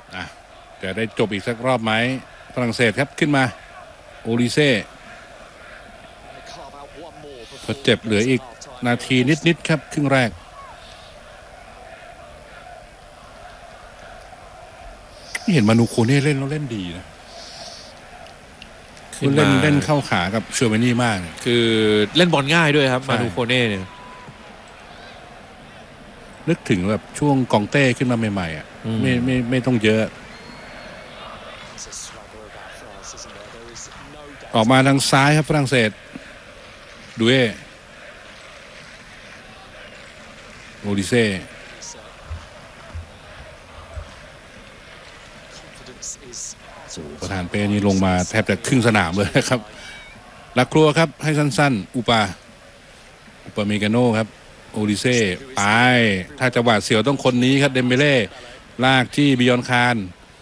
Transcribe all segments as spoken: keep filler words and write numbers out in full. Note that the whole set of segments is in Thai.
อ่ะจะได้จบอีกสักรอบไหมฝรั่งเศสครับขึ้นมาโอลิเซ่ทดเจ็บเหลืออีกนาทีนิดๆครับครึ่งแรกเห็นมานูโคเน่เล่นแล้วเล่นดีนะคือเล่นเล่นเข้าขากับชัวเมนี่มากคือเล่นบอลง่ายด้วยครับมานูโคเน่เนี่ยนึกถึงแบบช่วงกองเต้ขึ้นมาใหม่ๆอ่ะไม่ไม่ไม่ต้องเยอะออกมาทางซ้ายครับฝรั่งเศสดูเอโอลิเซ่ประธานเป้นี่ลงมาแทบจะครึ่งสนามเลยครับลักครัวครับให้สั้นๆอุปาอุปาเมกาโน่ครับโอลิเซ่ไปถ้าจะหวาดเสียวต้องคนนี้ครับเดมเบเล่ลากที่บิยอนคาร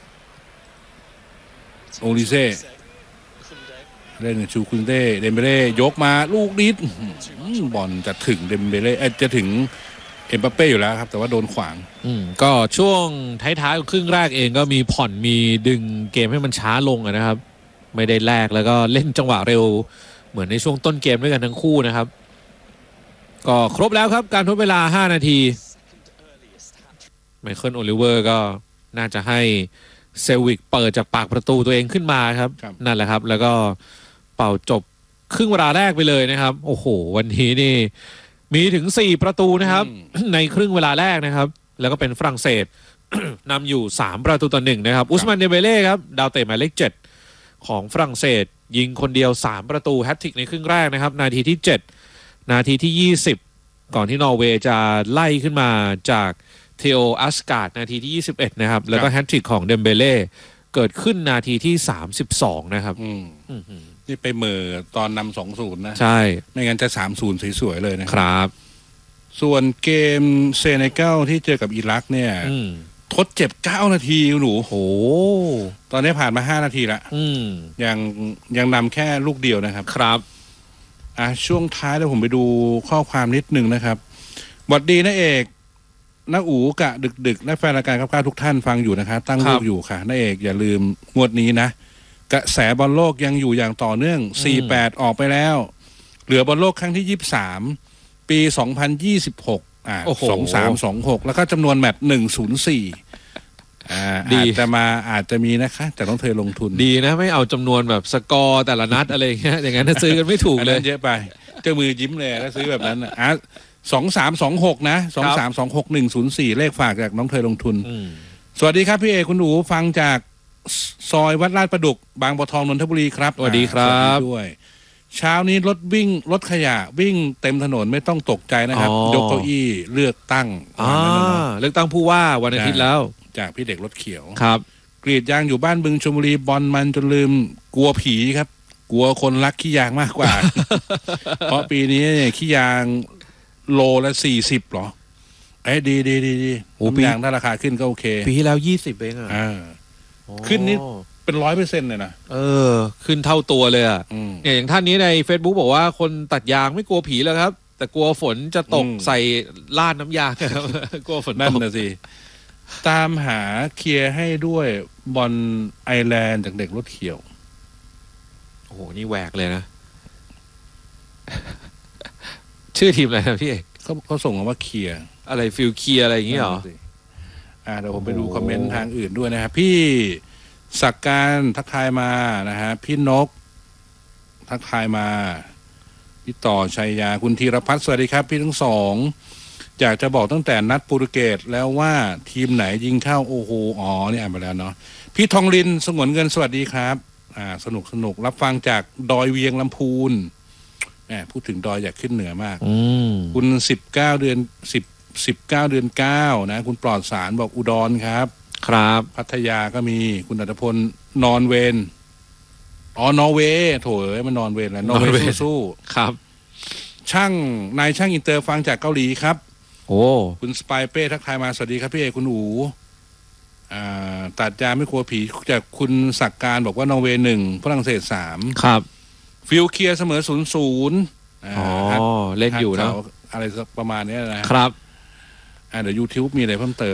โอลิเซ่เล่นชูคุนเต้เดมเบเล่ยกมาลูกนิดบอลจะถึงเดมเบเล่จะถึงเอ็มบัปเป้อยู่แล้วครับแต่ว่าโดนขวางอืมก็ช่วงท้ายๆครึ่งแรกเองก็มีผ่อนมีดึงเกมให้มันช้าลงนะครับไม่ได้แลกแล้วก็เล่นจังหวะเร็วเหมือนในช่วงต้นเกมด้วยกันทั้งคู่นะครับก็ครบแล้วครับการทดเวลาห้านาทีไมเคิลโอลิเวอร์ก็น่าจะให้เซลวิกเปิดจากปากประตูตัวเองขึ้นมาครับนั่นแหละครับแล้วก็เป่าจบครึ่งเวลาแรกไปเลยนะครับโอ้โหวันนี้นี่มีถึงสี่ประตูนะครับในครึ่งเวลาแรกนะครับแล้วก็เป็นฝรั่งเศส นำอยู่สามประตูต่อหนึ่งนะครับอุสมานเดเบเล่ครับดาวเตะหมายเลขเจ็ดของฝรั่งเศสยิงคนเดียวสามประตูแฮตทริกในครึ่งแรกนะครับนาทีที่เจ็ดนาทีที่ยี่สิบก่อนที่นอร์เวย์จะไล่ขึ้นมาจากเทโออัสการ์ดนาทีที่ยี่สิบเอ็ดนะครับแล้วก็แฮตทริกของเดมเบเล่เกิดขึ้นนาทีที่สามสิบสองนะครับนี่ไปเมือตอนนำสองศูนย์นะใช่ไม่งั้นจะสามศูนย์สวยๆเลยนะครับส่วนเกมเซเนกัลที่เจอกับอิรักเนี่ยทดเจ็บเก้านาทีหนูโหตอนนี้ผ่านมาห้านาทีละยังยังนำแค่ลูกเดียวนะครับครับอ่ะช่วงท้ายแล้วผมไปดูข้อความนิดนึงนะครับสวัสดีนะเอกน้าอู๋กะดึกๆและแฟนรายการครับทุกท่านฟังอยู่นะครับตั้งรูปอยู่ค่ะน้าเอกอย่าลืมงวดนี้นะกระแสบอลโลกยังอยู่อย่างต่อเนื่องสี่สิบแปดออกไปแล้วเหลือบอลโลกครั้งที่ยี่สิบสามปีสองพันยี่สิบหกอ่าสองสามสองหกแล้วก็จำนวนแมตช์หนึ่งศูนย์สี่อ่าอาจจะมาอาจจะมีนะคะแต่ต้องเธอลงทุนดีนะไม่เอาจำนวนแบบสกอร์แต่ละนัดอะไรอย่างเงี้ยอย่างนั้นซื้อกันไม่ถูกเลยเยอะไปเจ้ามือยิ้มเลยถ้าซื้อแบบนั้นอ่ะสองสามสองหกนะสองสามสองหกหนึ่งศูนย์สี่เลขฝากจากน้องเธอลงทุนสวัสดีครับพี่เอคุณหนูฟังจากซอยวัดลาดประดุกบางบัวทองนนทบุรีครับสวัสดีครับด้วยเช้านี้รถวิ่งรถขยะวิ่งเต็มถนนไม่ต้องตกใจนะครับยกเก้าอี้เลือกตั้งอ่าเลือกตั้งผู้ว่าวันอาทิตย์แล้วจากพี่เด็กรถเขียวครับกรีดยางอยู่บ้านบึงชลบุรีบอลมันจนลืมกลัวผีครับกลัวคนรักขี้ยางมากกว่า เพราะปีนี้เนี่ยขี้ยางโลละสี่สิบหรอไอ้ดีดีดีดีน้ำยางถ้าราคาขึ้นก็โอเคปีที่แล้วยี่สิบเองอ่ะขึ้นนิดเป็นร้อยเปอร์เซ็นต์เลยนะเออขึ้นเท่าตัวเลยอ่ะเนี่ยอย่างท่านนี้ใน Facebook บอกว่าคนตัดยางไม่กลัวผีแล้วครับแต่กลัวฝนจะตกใส่ลาดน้ำยางครับกลัวฝนนั่นนะสิตามหาเคลียร์ให้ด้วยบอลไอร์แลนด์จากเด็กรถเขียวโอ้โหนี่แหวกเลยนะ ชื่อทีมอะไรนะพี่เอกเขาเขาส่งมาว่าเคลียร์อะไรฟิลเคลียร์อะไรอย่างเงี้ยหรออ่าเดี๋ยวผมไปดูคอมเมนต์ทางอื่นด้วยนะครับพี่สักการทักทายมานะฮะพี่นกทักทายมาพี่ต่อชัยยาคุณธีรพัฒน์สวัสดีครับพี่ทั้งสองอยากจะบอกตั้งแต่นัดโปรตุเกสแล้วว่าทีมไหนยิงเข้าโอ้โหอ๋อนี่อ่านไปแล้วเนาะพี่ทองลินสงวนเงินสวัสดีครับอ่าสนุกสนุกรับฟังจากดอยเวียงลำพูนแหมพูดถึงดอยอยากขึ้นเหนือมากคุณสิบเก้าเดือนสิบสิบเก้าเดือนเก้านะคุณปลอดสารบอกอุดรครับครับพัทยาก็มีคุณอัตพลนอนเวนอ๋อนอร์เวย์โถเอ้ยมันนอนเวนแล้วนอร์เวย์สู้ครับช่างนายช่างอินเตอร์ฟังจากเกาหลีครับโอ้คุณสไปเป้ทักทายมาสวัสดีครับพี่เอคุณอู๋อ่าตัดยาไม่กลัวผีจากคุณศักการบอกว่านอร์เวย์หนึ่งฝรั่งเศสสามครับฟิลเคียร์เสมอศูนย์ศูนย์อ๋อเล่นอยู่นะอะไรประมาณนี้นะครับอ่าเดี๋ยวยูทูบมีอะไรเพิ่มเติม